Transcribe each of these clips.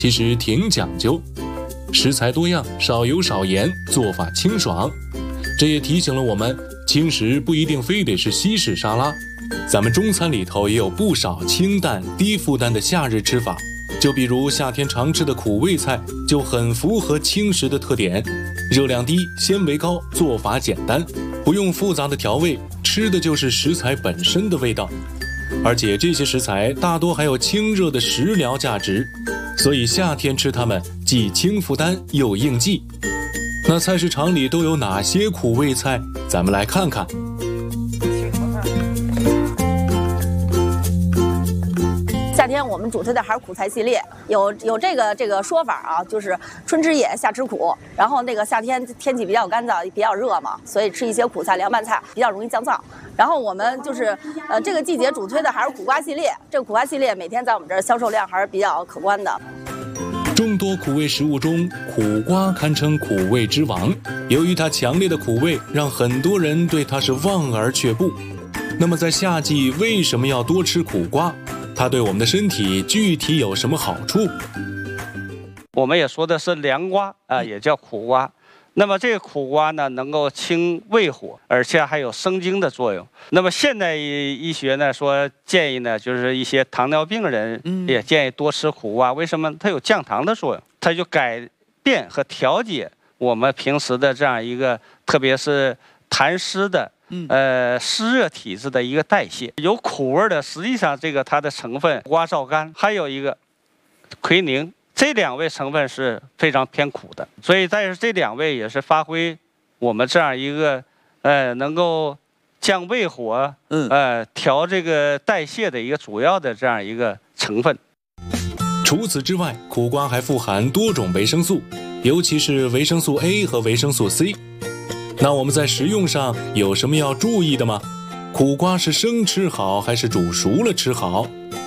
其实挺讲究，食材多样，少油少盐，做法清爽。这也提醒了我们，轻食不一定非得是西式沙拉，咱们中餐里头也有不少清淡低负担的夏日吃法。就比如夏天常吃的苦味菜，就很符合轻食的特点，热量低，纤维高，做法简单，不用复杂的调味，吃的就是食材本身的味道。而且这些食材大多还有清热的食疗价值，所以夏天吃它们既轻负担又应季。那菜市场里都有哪些苦味菜？咱们来看看。 夏天我们主推的还是苦菜系列，有这个说法啊，就是春吃野，夏吃苦。然后那个夏天天气比较干燥，比较热嘛，所以吃一些苦菜、凉拌菜比较容易降燥。然后我们就是这个季节主推的还是苦瓜系列，这个苦瓜系列每天在我们这儿销售量还是比较可观的。 众多苦味食物中，苦瓜堪称苦味之王。由于它强烈的苦味，让很多人对它是望而却步。那么在夏季为什么要多吃苦瓜？它对我们的身体具体有什么好处？ 我们也说的是凉瓜啊，也叫苦瓜。那么这个苦瓜呢，能够清胃火，而且还有生津的作用。那么现代医学呢说建议呢，就是一些糖尿病人也建议多吃苦瓜。为什么？它有降糖的作用，它就改变和调节我们平时的这样一个，特别是痰湿的湿热体质的一个代谢。有苦味的，实际上这个它的成分苦瓜皂苷，还有一个奎宁。这两味成分是非常偏苦的，所以但是这两味也是发挥我们这样一个能够降胃火调这个代谢的一个主要的这样一个成分。 除此之外，苦瓜还富含多种维生素，尤其是维生素 A 和维生素 C。那我们在食用上有什么要注意的吗？苦瓜是生吃好还是煮熟了吃好？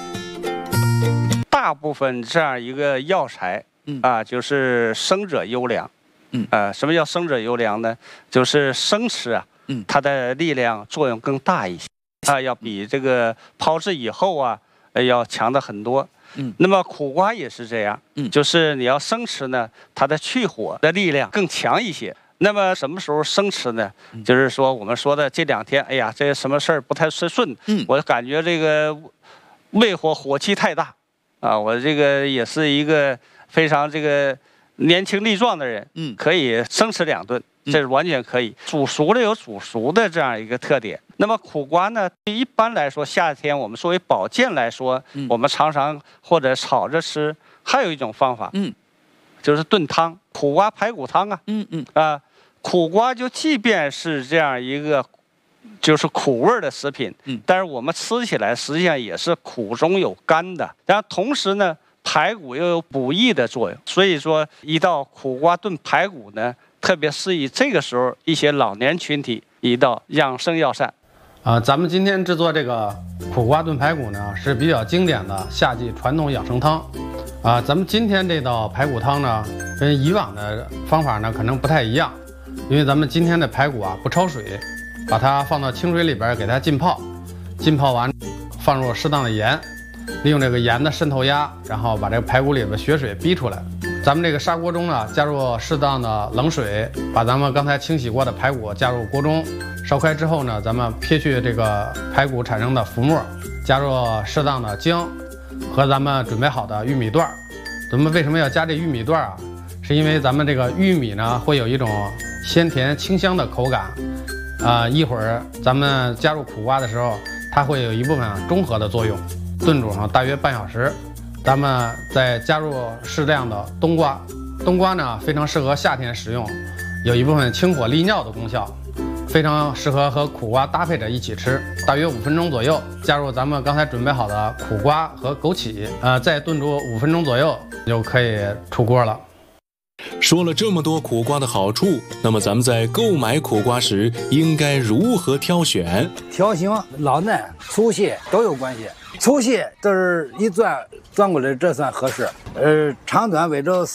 大部分这样一个药材就是生者优良。什么叫生者优良呢？就是生吃啊，它的力量作用更大一些要比这个炮制以后要强的很多。那么苦瓜也是这样，就是你要生吃呢，它的去火的力量更强一些。那么什么时候生吃呢？就是说我们说的这两天，哎呀，这什么事儿不太顺，我感觉这个胃火气太大。我这个也是一个非常这个年轻力壮的人，可以生吃2顿，这是完全可以。煮熟了有煮熟的这样一个特点。那么苦瓜呢，一般来说夏天我们作为保健来说，我们常常或者炒着吃。还有一种方法，就是炖汤，苦瓜排骨汤苦瓜就即便是这样一个就是苦味的食品，但是我们吃起来实际上也是苦中有甘的。然后同时呢，排骨又有补益的作用，所以说一道苦瓜炖排骨呢，特别适宜这个时候一些老年群体一道养生药膳。 咱们今天制作这个苦瓜炖排骨呢，是比较经典的夏季传统养生汤。咱们今天这道排骨汤呢，跟以往的方法呢可能不太一样，因为咱们今天的排骨不焯水。把它放到清水里边给它浸泡，浸泡完放入适当的盐，利用这个盐的渗透压，然后把这个排骨里的血水逼出来。咱们这个砂锅中呢，加入适当的冷水，把咱们刚才清洗过的排骨加入锅中，烧开之后呢，咱们撇去这个排骨产生的浮沫，加入适当的姜和咱们准备好的玉米段。咱们为什么要加这玉米段是因为咱们这个玉米呢会有一种鲜甜清香的口感。一会儿咱们加入苦瓜的时候，它会有一部分中和的作用。炖煮上大约半小时，咱们再加入适量的冬瓜。冬瓜呢非常适合夏天食用，有一部分清火利尿的功效，非常适合和苦瓜搭配着一起吃。大约5分钟左右，加入咱们刚才准备好的苦瓜和枸杞，再炖煮5分钟左右就可以出锅了。 说了这么多苦瓜的好处，那么咱们在购买苦瓜时应该如何挑选？ 挑型老嫩粗细都有关系，粗细都是一钻过来，这算合适。长短围着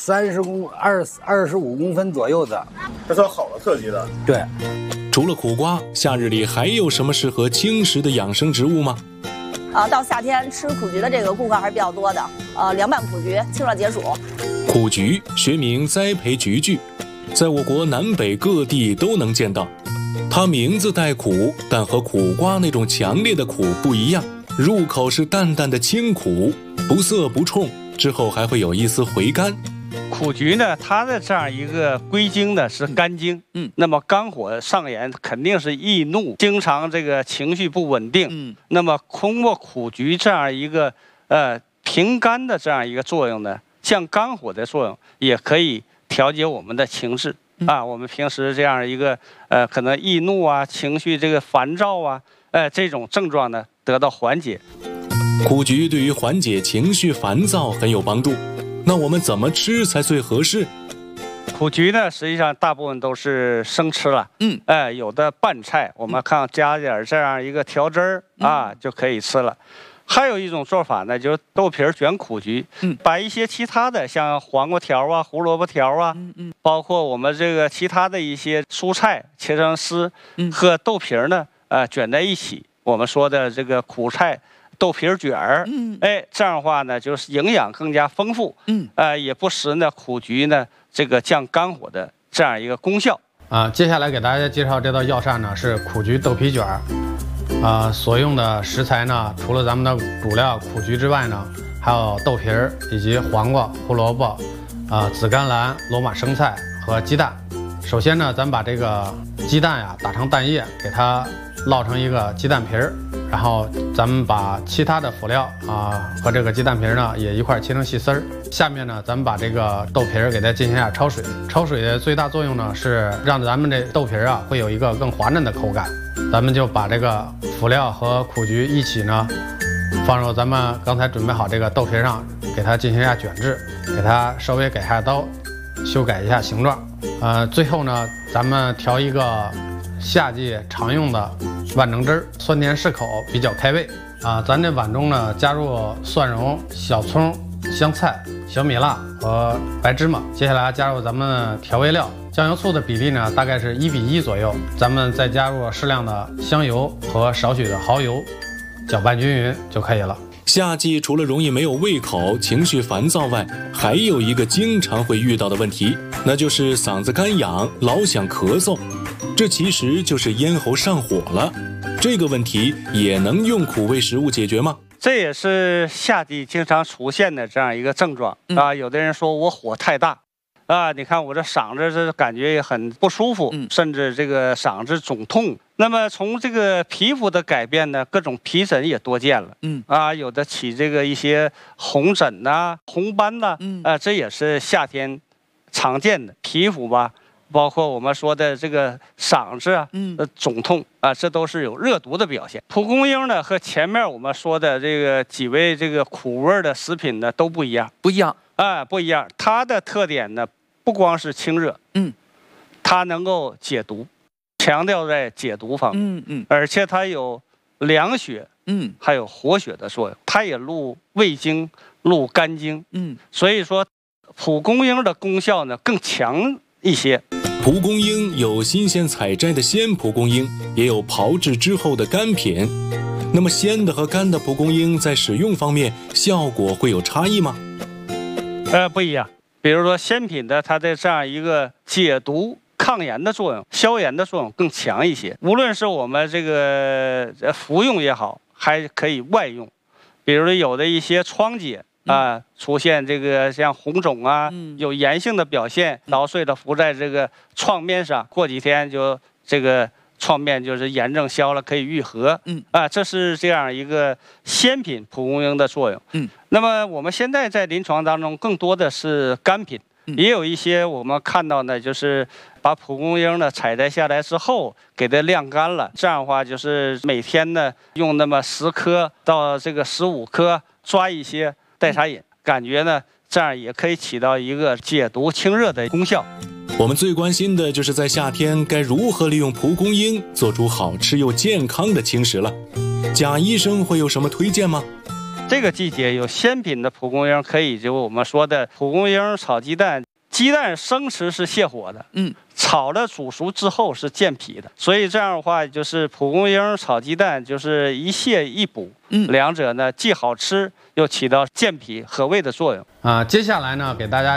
25公分左右的， 这算好的特级的。 对。 除了苦瓜，夏日里还有什么适合轻食的养生植物吗？ 到夏天吃苦菊的这个顾客还是比较多的。凉拌苦菊清热解暑。 苦菊学名栽培菊苣，在我国南北各地都能见到。它名字带苦，但和苦瓜那种强烈的苦不一样，入口是淡淡的清苦，不涩不冲，之后还会有一丝回甘。 苦菊呢，它的这样一个归经呢是肝经，那么肝火上炎肯定是易怒，经常这个情绪不稳定，那么通过苦菊这样一个平肝的这样一个作用呢，降肝火的作用，也可以调节我们的情志啊。我们平时这样一个可能易怒啊，情绪这个烦躁啊，这种症状呢得到缓解。 苦菊对于缓解情绪烦躁很有帮助。那我们怎么吃才最合适？ 苦菊呢，实际上大部分都是生吃了，有的拌菜，我们看加点这样一个调汁儿啊，就可以吃了。还有一种做法呢，就是豆皮卷苦菊，把一些其他的像黄瓜条啊、胡萝卜条啊，包括我们这个其他的一些蔬菜切成丝，和豆皮呢，卷在一起，我们说的这个苦菜豆皮卷儿，这样的话呢，就是营养更加丰富，也不失呢苦菊呢这个降肝火的这样一个功效。 接下来给大家介绍这道药膳呢，是苦菊豆皮卷儿。所用的食材呢，除了咱们的主料苦菊之外呢，还有豆皮儿以及黄瓜、胡萝卜、紫甘蓝、罗马生菜和鸡蛋。首先呢，咱把这个鸡蛋呀打成蛋液，给它烙成一个鸡蛋皮儿，然后咱们把其他的辅料和这个鸡蛋皮儿呢也一块切成细丝儿。下面呢，咱们把这个豆皮儿给它进行一下焯水。焯水的最大作用呢是让咱们这豆皮儿会有一个更滑嫩的口感。咱们就把这个辅料和苦菊一起呢，放入咱们刚才准备好这个豆皮上，给它进行一下卷制，给它稍微改下刀，修改一下形状。最后呢，咱们调一个夏季常用的万能汁儿，酸甜适口，比较开胃。咱这碗中呢，加入蒜蓉、小葱、香菜、小米辣和白芝麻。接下来加入咱们调味料。酱油醋的比例呢，大概是1:1左右。咱们再加入适量的香油和少许的蚝油，搅拌均匀就可以了。 夏季除了容易没有胃口、情绪烦躁外，还有一个经常会遇到的问题，那就是嗓子干痒，老想咳嗽。这其实就是咽喉上火了。这个问题也能用苦味食物解决吗？ 这也是夏季经常出现的这样一个症状啊。有的人说我火太大。你看我这嗓子这感觉也很不舒服，甚至这个嗓子肿痛。那么从这个皮肤的改变呢，各种皮疹也多见了，有的起这个一些红疹呐、红斑呐，这也是夏天常见的皮肤吧，包括我们说的这个嗓子肿痛这都是有热毒的表现。蒲公英呢和前面我们说的这个几味这个苦味的食品呢都不一样，不一样。它的特点呢，不光是清热，它能够解毒，强调在解毒方面，而且它有凉血，还有活血的作用，它也入胃经、入肝经，所以说蒲公英的功效呢更强一些。 蒲公英有新鲜采摘的鲜蒲公英，也有炮制之后的干品。那么鲜的和干的蒲公英在使用方面效果会有差异吗？ 不一样。比如说鲜品的，它的这样一个解毒、抗炎的作用、消炎的作用更强一些。无论是我们这个服用也好，还可以外用。比如说有的一些疮疖出现这个像红肿有炎性的表现，挠碎了敷在这个创面上，过几天就这个创面就是炎症消了，可以愈合。这是这样一个鲜品蒲公英的作用。那么我们现在在临床当中更多的是干品，也有一些我们看到呢，就是把蒲公英呢采摘下来之后给它晾干了，这样的话就是每天呢用那么10颗到这个15颗抓一些代茶饮，感觉呢这样也可以起到一个解毒清热的功效。 我们最关心的就是在夏天该如何利用蒲公英做出好吃又健康的轻食了。贾医生会有什么推荐吗？ 这个季节有鲜品的蒲公英，可以就我们说的蒲公英炒鸡蛋、 鸡蛋生吃是泻火的，炒了煮熟之后是健脾的，所以这样的话就是蒲公英炒鸡蛋就是一泻一补，两者呢既好吃又起到健脾和胃的作用。 接下来呢给大家